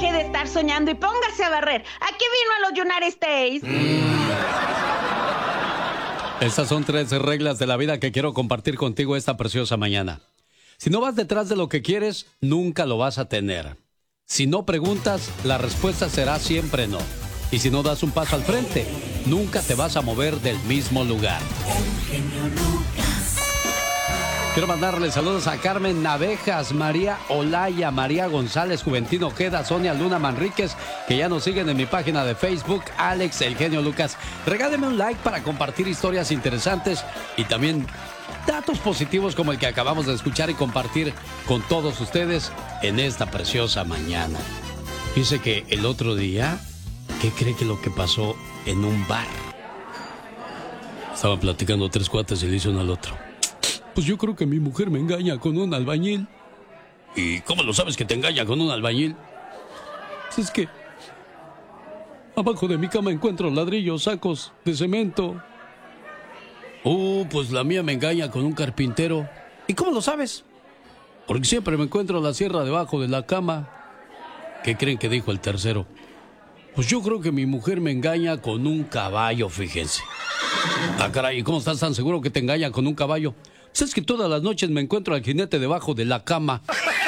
deje de estar soñando y póngase a barrer. Aquí vino a los United States. Estas son 3 reglas de la vida que quiero compartir contigo esta preciosa mañana. Si no vas detrás de lo que quieres, nunca lo vas a tener. Si no preguntas, la respuesta será siempre no. Y si no das un paso al frente, nunca te vas a mover del mismo lugar. Quiero mandarle saludos a Carmen Navejas, María Olaya, María González, Juventino Ojeda, Sonia Luna Manríquez, que ya nos siguen en mi página de Facebook, Alex El Genio Lucas. Regáleme un like para compartir historias interesantes y también datos positivos como el que acabamos de escuchar y compartir con todos ustedes en esta preciosa mañana. Dice que el otro día, ¿qué cree que lo que pasó en un bar? Estaban platicando 3 cuates y le hizo uno al otro. Pues yo creo que mi mujer me engaña con un albañil. ¿Y cómo lo sabes que te engaña con un albañil? Pues es que abajo de mi cama encuentro ladrillos, sacos de cemento. Pues la mía me engaña con un carpintero. ¿Y cómo lo sabes? Porque siempre me encuentro la sierra debajo de la cama. ¿Qué creen que dijo el tercero? Pues yo creo que mi mujer me engaña con un caballo, fíjense. Ah, caray, ¿y cómo estás tan seguro que te engaña con un caballo? Pues es que todas las noches me encuentro al jinete debajo de la cama.